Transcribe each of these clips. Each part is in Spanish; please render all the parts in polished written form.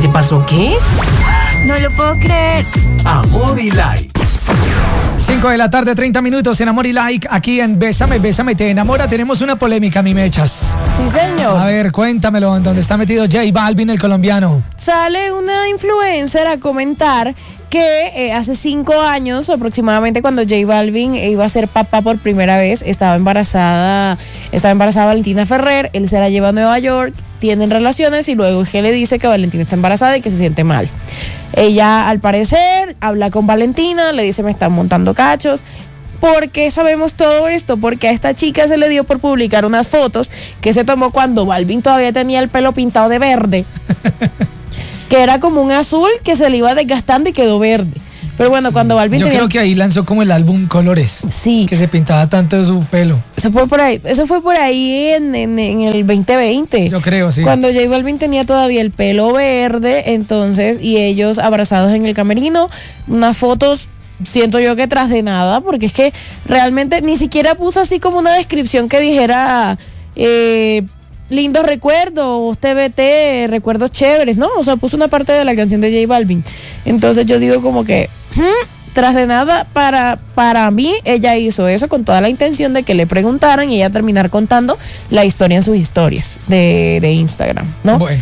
te pasó qué? No lo puedo creer. Amor y Like. 5 de la tarde, 30 minutos en Amor y Like, aquí en Bésame, Bésame, te enamora. Tenemos una polémica, mi Mechas. Sí, señor. A ver, cuéntamelo, ¿en dónde está metido J Balvin, el colombiano? Sale una influencer a comentar que hace 5 años aproximadamente, cuando J Balvin iba a ser papá por primera vez, estaba embarazada Valentina Ferrer. Él se la lleva a Nueva York, tienen relaciones y luego él le dice que Valentina está embarazada y que se siente mal. Ella, al parecer, habla con Valentina, le dice: me están montando cachos. ¿Por qué sabemos todo esto? Porque a esta chica se le dio por publicar unas fotos que se tomó cuando Balvin todavía tenía el pelo pintado de verde, que era como un azul que se le iba desgastando y quedó verde. Pero bueno, cuando Balvin Yo creo que ahí lanzó como el álbum Colores. Sí. Que se pintaba tanto de su pelo. Eso fue por ahí en el 2020. Yo creo, sí. Cuando J Balvin tenía todavía el pelo verde, entonces, y ellos abrazados en el camerino, unas fotos, siento yo que tras de nada, porque es que realmente ni siquiera puso así como una descripción que dijera lindos recuerdos, TBT, recuerdos chéveres, ¿no? O sea, puso una parte de la canción de J Balvin. Entonces yo digo como que tras de nada, para mí, ella hizo eso con toda la intención de que le preguntaran y ella terminar contando la historia en sus historias de Instagram, ¿no? Bueno,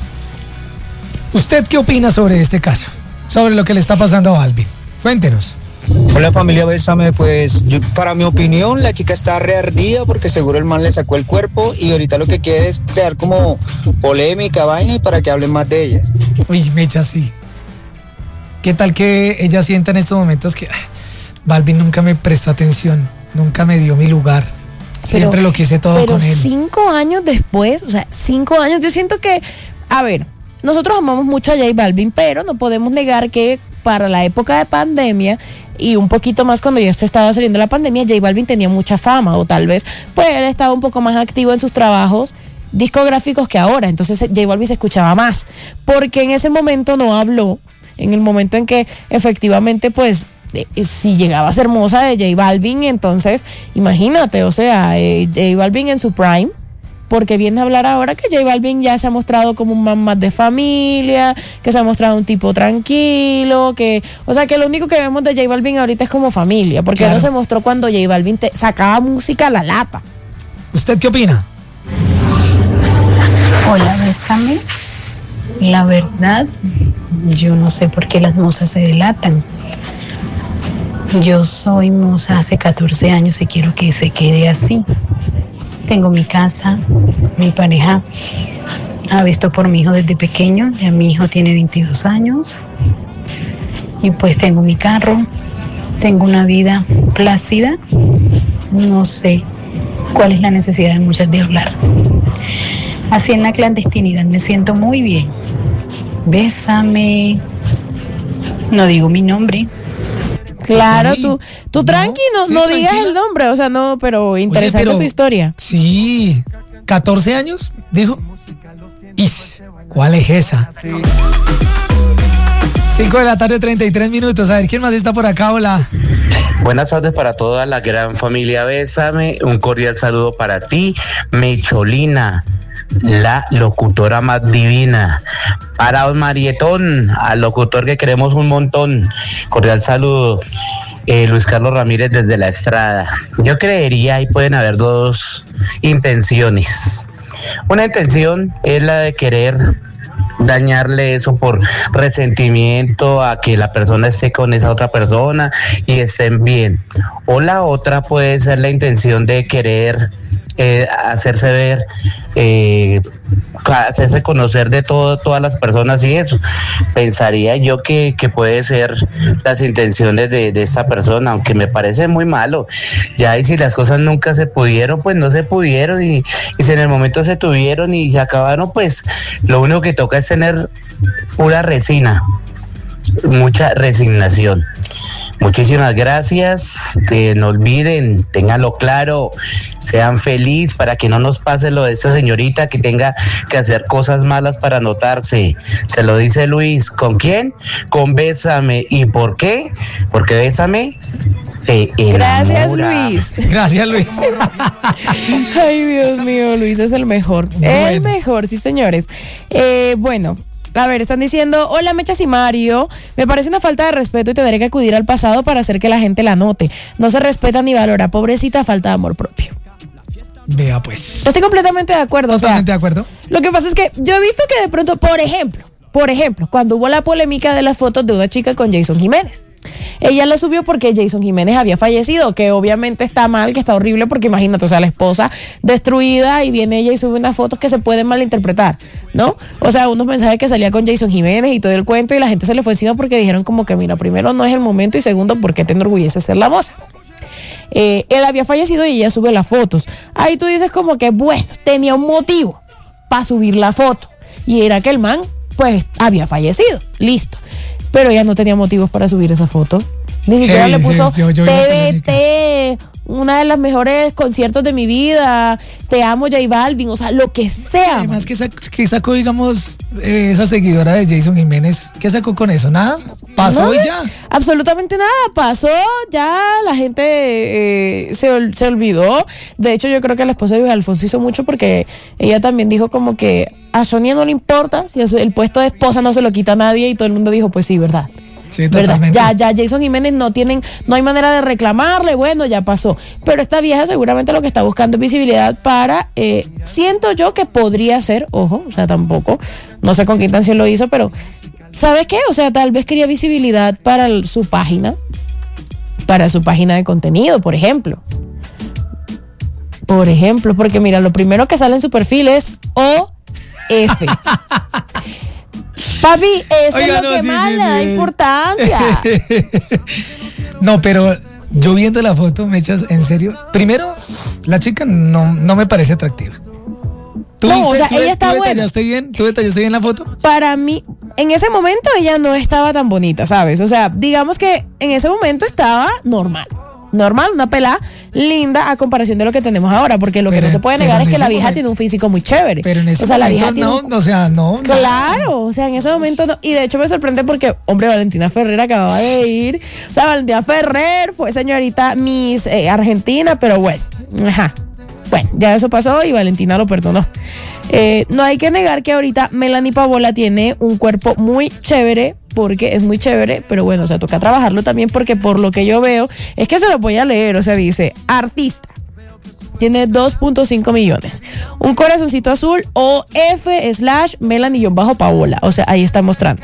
¿usted qué opina sobre este caso? Sobre lo que le está pasando a Balvin. Cuéntenos. Hola familia, Bésame. Pues para mi opinión, la chica está reardida porque seguro el man le sacó el cuerpo y ahorita lo que quiere es crear como polémica, vaina, y para que hablen más de ella. Uy, Mecha, sí. ¿Qué tal que ella sienta en estos momentos que Balvin nunca me prestó atención, nunca me dio mi lugar? Siempre lo quise todo con él. 5 años después, o sea, 5 años, yo siento que, a ver, nosotros amamos mucho a J Balvin, pero no podemos negar que para la época de pandemia y un poquito más cuando ya se estaba saliendo la pandemia, J Balvin tenía mucha fama, o tal vez pues él estaba un poco más activo en sus trabajos discográficos que ahora. Entonces J Balvin se escuchaba más, porque en ese momento no habló, en el momento en que efectivamente pues si llegaba a ser moza de J Balvin, entonces imagínate, o sea, J Balvin en su prime. Porque viene a hablar ahora que J Balvin ya se ha mostrado como un man más de familia, que se ha mostrado un tipo tranquilo, o sea, que lo único que vemos de J Balvin ahorita es como familia, porque claro, no se mostró cuando J Balvin sacaba música a la lata. ¿Usted qué opina? Hola, Bésame. La verdad, yo no sé por qué las mozas se delatan. Yo soy moza hace 14 años y quiero que se quede así. Tengo mi casa, mi pareja ha visto por mi hijo desde pequeño, ya mi hijo tiene 22 años y pues tengo mi carro, tengo una vida plácida, no sé cuál es la necesidad de muchas de hablar. Así en la clandestinidad me siento muy bien. Bésame, no digo mi nombre. Claro, tú tranqui, no digas el nombre, o sea, no, pero interesante tu historia. Sí, 14 años, dijo. ¿Cuál es esa? Sí. 5 de la tarde, 33 minutos. A ver, ¿quién más está por acá? Hola. Buenas tardes para toda la gran familia Bésame. Un cordial saludo para ti, Mecholina, la locutora más divina. Para Marietón, al locutor que queremos un montón. Cordial saludo. Luis Carlos Ramírez desde La Estrada. Yo creería ahí pueden haber dos intenciones. Una intención es la de querer dañarle eso por resentimiento a que la persona esté con esa otra persona y estén bien. O la otra puede ser la intención de querer hacerse ver, hacerse conocer de todas las personas y eso. Pensaría yo que puede ser las intenciones de esta persona, aunque me parece muy malo. Ya, y si las cosas nunca se pudieron, pues no se pudieron, y si en el momento se tuvieron y se acabaron, pues lo único que toca es tener pura resina, mucha resignación. Muchísimas gracias, no olviden, ténganlo claro, sean felices para que no nos pase lo de esta señorita que tenga que hacer cosas malas para anotarse. Se lo dice Luis. ¿Con quién? Con Bésame. ¿Y por qué? Porque Bésame te enamora. Gracias, Luis. Gracias, Luis. Ay, Dios mío, Luis es el mejor. Bueno. El mejor, sí, señores. Bueno, A ver, están diciendo, hola Mechas y Mario, me parece una falta de respeto y tendré que acudir al pasado para hacer que la gente la note. No se respeta ni valora, pobrecita, falta de amor propio. Vea pues. Estoy completamente de acuerdo. Totalmente de acuerdo. Lo que pasa es que yo he visto que de pronto, por ejemplo, cuando hubo la polémica de las fotos de una chica con Jason Jiménez, ella la subió porque Jason Jiménez había fallecido, que obviamente está mal, que está horrible, porque imagínate, o sea, la esposa destruida y viene ella y sube unas fotos que se pueden malinterpretar, ¿no? O sea, unos mensajes que salía con Jason Jiménez y todo el cuento, y la gente se le fue encima porque dijeron como que, mira, primero no es el momento y segundo, ¿por qué te enorgullece ser la moza? Él había fallecido y ella sube las fotos. Ahí tú dices como que, bueno, tenía un motivo para subir la foto, y era que el man, pues, había fallecido, listo. Pero ella no tenía motivos para subir esa foto. Ni siquiera le puso TBT, una de las mejores conciertos de mi vida, te amo J Balvin, o sea, lo que sea. Además, que sacó, digamos, esa seguidora de Jason Jiménez? ¿Qué sacó con eso? ¿Nada? ¿Pasó y ya? Absolutamente nada, pasó, ya la gente se olvidó. De hecho, yo creo que la esposa de Luis Alfonso hizo mucho, porque ella también dijo como que a Sonia no le importa, si el puesto de esposa no se lo quita a nadie, y todo el mundo dijo, pues sí, ¿verdad? Sí, totalmente. Ya Jason Jiménez no hay manera de reclamarle, bueno, ya pasó. Pero esta vieja seguramente lo que está buscando es visibilidad para, siento yo que podría ser, ojo, o sea, tampoco, no sé con qué intención lo hizo, pero ¿sabes qué? O sea, tal vez quería visibilidad para su página de contenido, por ejemplo. Porque mira, lo primero que sale en su perfil es OF. Papi, eso es lo que más le da importancia. No, pero yo viendo la foto, me echas en serio. Primero, la chica no me parece atractiva. Ella está buena. ¿Tú detallaste bien la foto? Para mí, en ese momento ella no estaba tan bonita, ¿sabes? O sea, digamos que en ese momento estaba normal, una pelada linda a comparación de lo que tenemos ahora, porque lo que no se puede negar es que la vieja tiene un físico muy chévere. Pero en ese momento no. Claro, o sea, en ese momento no. Y de hecho me sorprende porque, hombre, Valentina Ferrer acababa de ir. O sea, Valentina Ferrer fue señorita Miss Argentina, pero bueno, Bueno, ya eso pasó y Valentina lo perdonó. No hay que negar que ahorita Melanie Pavola tiene un cuerpo muy chévere, porque es muy chévere, pero bueno, o sea, toca trabajarlo también, porque por lo que yo veo, es que se lo voy a leer, o sea, dice, artista, tiene 2.5 millones, un corazoncito azul, OF/Melanie_Pavola, o sea, ahí está mostrando.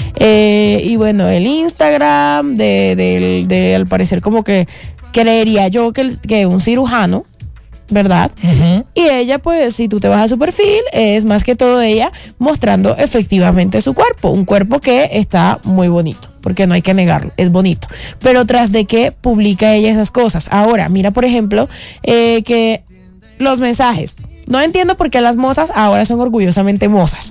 Y bueno, el Instagram de al parecer como que creería yo que un cirujano, ¿verdad? Uh-huh. Y ella, pues, si tú te vas a su perfil, es más que todo ella mostrando efectivamente su cuerpo, un cuerpo que está muy bonito, porque no hay que negarlo, es bonito, pero tras de que publica ella esas cosas. Ahora, mira, por ejemplo, que los mensajes, no entiendo por qué las mozas ahora son orgullosamente mozas.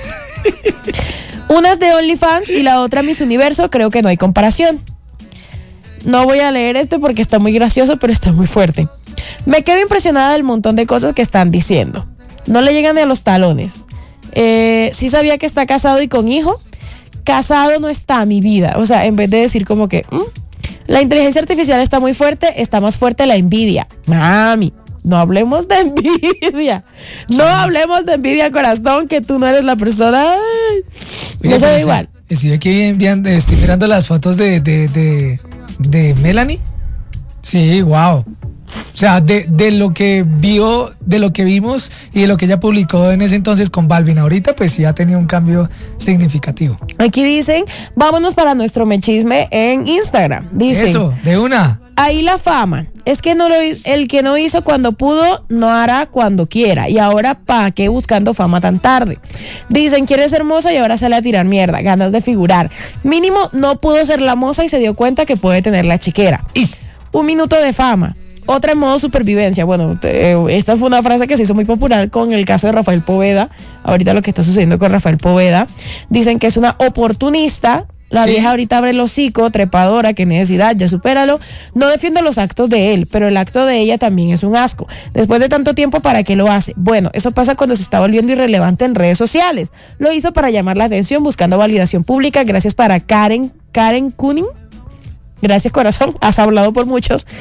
Una es de OnlyFans y la otra Miss Universo, creo que no hay comparación. No voy a leer porque está muy gracioso, pero está muy fuerte. Me quedo impresionada del montón de cosas que están diciendo. No le llegan ni a los talones. Sí sabía que está casado y con hijo. Casado no está, mi vida. O sea, en vez de decir como que la inteligencia artificial está muy fuerte, está más fuerte la envidia. Mami, no hablemos de envidia. No hablemos de envidia, corazón, que tú no eres la persona. Ay, no se ve igual. Estoy aquí estoy mirando las fotos de Melanie. Sí, wow. O sea, de lo que vimos y de lo que ella publicó en ese entonces con Balvin, ahorita pues sí ha tenido un cambio significativo. Aquí dicen, vámonos para nuestro mechisme en Instagram. Dicen, eso, de una. Ahí la fama. Es que el que no hizo cuando pudo, no hará cuando quiera. Y ahora, ¿para qué buscando fama tan tarde? Dicen, quieres ser moza y ahora sale a tirar mierda, ganas de figurar. Mínimo, no pudo ser la moza y se dio cuenta que puede tener la chiquera. Un minuto de fama. Otra en modo supervivencia. Bueno, esta fue una frase que se hizo muy popular con el caso de Rafael Poveda. Ahorita lo que está sucediendo con Rafael Poveda. Dicen que es una oportunista. La vieja ahorita abre el hocico, trepadora, qué necesidad, ya supéralo. No defiende los actos de él, pero el acto de ella también es un asco. Después de tanto tiempo, ¿para qué lo hace? Bueno, eso pasa cuando se está volviendo irrelevante en redes sociales. Lo hizo para llamar la atención, buscando validación pública. Gracias para Karen Kuning. Gracias, corazón, has hablado por muchos.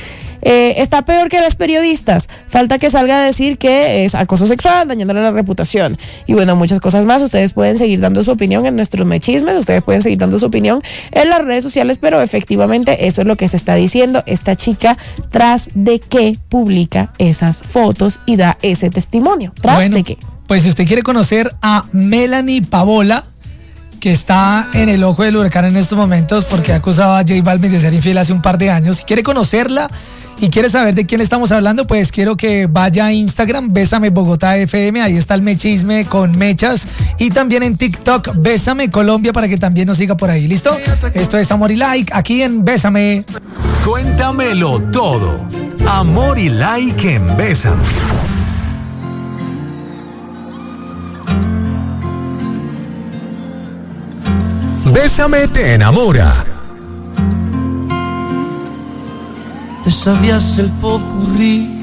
Está peor que las periodistas. Falta que salga a decir que es acoso sexual, dañándole la reputación. Y bueno, muchas cosas más. Ustedes pueden seguir dando su opinión en nuestros mechismes, ustedes pueden seguir dando su opinión en las redes sociales, pero efectivamente eso es lo que se está diciendo. Esta chica, tras de que publica esas fotos y da ese testimonio. ¿Tras de qué? Pues si usted quiere conocer a Melanie Pavola, que está en el ojo del huracán en estos momentos porque acusaba a J Balvin de ser infiel hace un par de años, si quiere conocerla y quiere saber de quién estamos hablando, pues quiero que vaya a Instagram, Bésame Bogotá FM, ahí está el mechisme con Mechas, y también en TikTok, Bésame Colombia, para que también nos siga por ahí, ¿listo? Esto es Amor y Like, aquí en Bésame. Cuéntamelo todo. Amor y Like en Bésame. Bésame te enamora. Te sabías el popurrí